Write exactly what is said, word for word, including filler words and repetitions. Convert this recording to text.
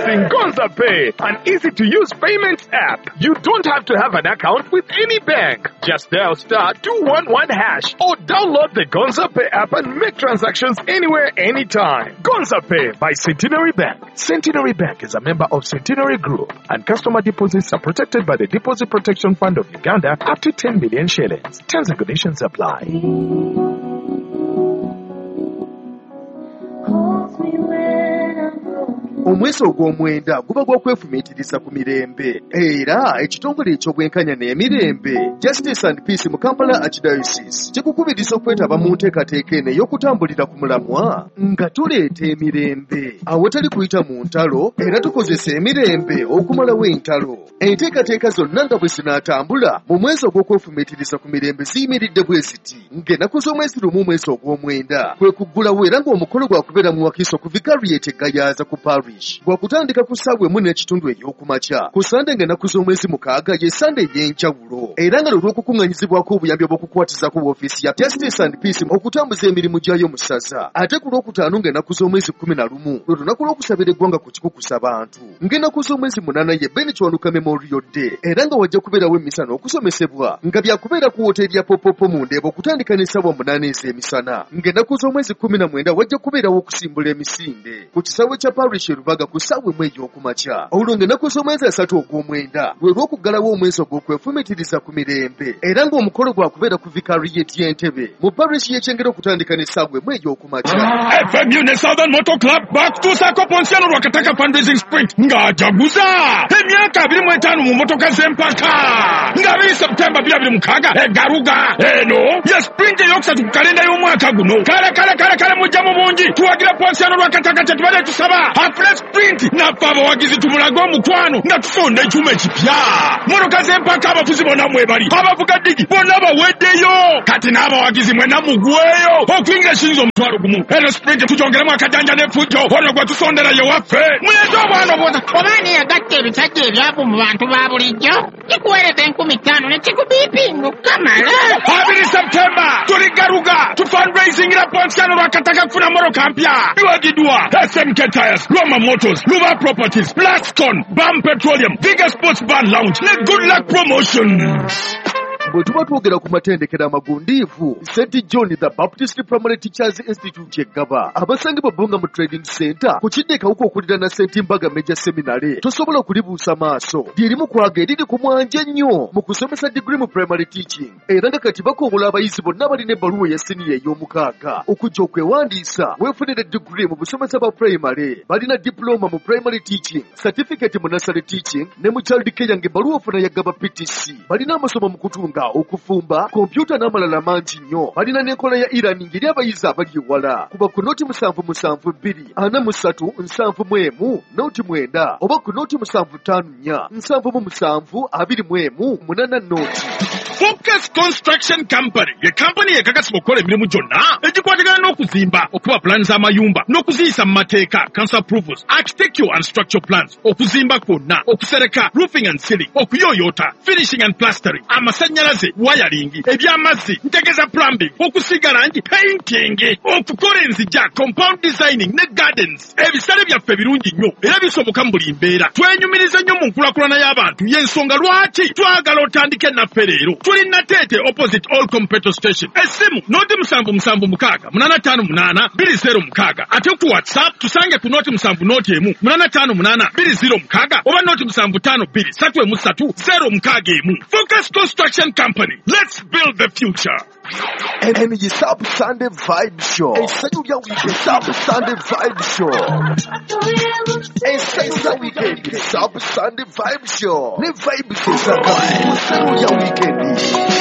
Introducing Gonza Pay, an easy-to-use payments app. You don't have to have an account with any bank. Just dial star two one one hash or download the Gonza Pay app and make transactions anywhere, anytime. Gonza Pay by Centenary Bank. Centenary Bank is a member of Centenary Group, and customer deposits are protected by the Deposit Protection Fund of Uganda up to ten million shillings. Terms and conditions apply. Omwezi ogw'omwenda guba gw'okwefumiitiriza ku mirembe era ekitongole eky'obwenkanya n'emirembe Justice and Peace mu Kampala Archdiocese kikukubiriza okwetaba mu nteekateeka eno ey'okutambulira ku mulamwa nga tuleeta emirembe awatali kuyita mu ntalo era tukozesa emirembe okumalawo entalo. Enteekateeka zonna nga bwe zinaatambula mu mwezi ogw'okwefumiitiriza ku mirembe ziyimiridde bwe ziti ng'ennaku z'omwezi lumu omwezi ogw'omwenda kwe kuggulawo era ng'omukolo gwakubeera mu Wakiso ku Vicariate Gayaza ku Parish gwakutandika ku ssaawa emu n'ekitundu ey'okumakya ku Sande ng'ennaku z'omwezi mukaaga ye Sande ey'enjawulo era nga lw'okukuŋŋanyizibwako obuyambi obw'okukwatizako woofiisi ya Justice and Peace okutambuza emirimu gyayo mu ssaza ate ku lwokutaano ng'ennaku z'omwezi kkumi na lumu lwe lunaku lw'okusabira eggwanga ku kikukusa bantu ng'ennaku z'omwezi munaana ye Ben Kiwanuka Memorial Day era nga wajja kubeerawo emisana okusomesebwa nga byakubeera ku woteeri ya Popopo mu Ndeeba okutandika n'essaawa munaana ez'emisana ng'ennaku z'omwezi kkumi na mwenda wajja kubeerawo okusimbula emisinde ku kisaawe kya Parish Rubaga ku ssaawa emu ey'okumakya olwo ng'ennaku z'omwezi asatu ogw'omwenda lwe lw'okuggalawo omwezi ogw'okwefumiitiriza ku mirembe era ng'omukolo gwakubeera ku Vicariate y'Entebbe mu Parish y'Ekyengera okutandika n'essaawa emu ey'okumakya. F M U ne Southern Motor Club bakutuusaako Ponsiano Lwakataka fundraising sprint ng'ajaguza emyaka abiri mu etaano mu motoka z'empaka ng'abiri Septemba bbiri abiri mukaaga egaruga eno ye sprint ey'okusatu ku kalenda y'omwaka guno kale kale kale kale mujja mu bungi tuwagira Ponsiano Lwakataka kye tubadde tusaba afuna sprint naffe abawagizi tumulaga omukwano nga tusonda ekyuma ekipya motoka z'empaka abafuzi bonna mwebali abavuga digi bonna baweddeyo kati n'abawagizi mwenna mugweyo okuyingira ekiyinza omutwalo gumu eno sprint tugyongeremu akajanja n'effujjo ono gwe tusondera ye waffe muleze obwana obwoza obaani yagatta ebisajja ebyavu mu bantu ba bulijjo kikuweereza enkumi ttaano ne kikubiipinga okukamala abiri Septemba tuli garuga tu fundraisingira Ponsiano Lwakataka kufuna motoka mpya biwagiddwa S M K Tires, Roma Motors, Luba Properties, Blackstone, Bam Petroleum, Vigor Sports Bar Lounge ne Good Luck Promotions. Bwe tuba twogera ku matendekero amagundiivu Saint John the Baptist Primary Teachers Institute yeggaba abasangibwa Bonga mu Trading Center ku kidde kawuka okulira na Saint Mbaga Major Seminary tosobola okulibuusa maaso lyerimu kwaga eriri ku mwanja nnyo mu kusomesa degree mu primary teaching era nga kati bakobola abayizi bonna abalina ebbaluwa ya siniya ey'omukaaga okujja okwewandiisa weefunire degree mu busomesa bwa primary balina diploma mu primary teaching certificate mu nursery teaching ne mu child care ng'ebbaluwa ofuna yaggaba P T C balina amasomo mu kutunga okufumba kompyuta n'amalala mangi nnyo balina n'enkola ya e-learning eri abayizi abali ewala kuba ku nooti musanvu musanvu bbiri ana mu ssatu nsanvu mu emu nooti mwenda oba ku nooti musanvu ttaano nnya nsanvu mu musanvu abiri mu emu munaana nooti. Focus Construction Company ye kampani ekakasibwa okukola emirimu gyonna egikwatagana n'okuzimba okuba plani z'amayumba n'okuziyisa mu mateeka council approvals architectural and structural plans okuzimba kwonna okusereka roofing and ceiling okuyooyoota finishing and plastering amasannyalaze wiring eby'amazzi ntegeza plumbing okusiga langi painting okukola enzija compound designing ne gardens ebisale byaffe birungi nnyo era bisoboka mu buli mbeera twenyumiriza nnyo mu nkulakulana y'abantu y'ensonga lwaki twagala otandike naffe leero tuli Natete opposite Allcom petrol station esimu noti musanvu musanvu mukaaga munana ttaano munaana bbiri zero mukaaga ate ku WhatsApp tusange ku noti musanvu noti emu munana ttaano munaana bbiri zero mukaaga oba noti musanvu ttaano bbiri ssatu emu ssatu zero mukaaga emu. Focus Construction Company, let's build the future. And you Sub Sunday Vibe Show. And say you weekend Sub Sunday Vibe Show. And say you weekend Sub Sunday Vibe Show. Ne vibe c'est ça. Say you weekend.